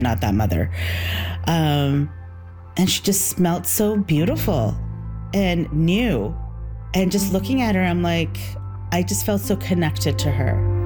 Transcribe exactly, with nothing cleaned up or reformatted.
not that mother. Um, and she just smelled so beautiful and new. And just looking at her, I'm like, I just felt so connected to her.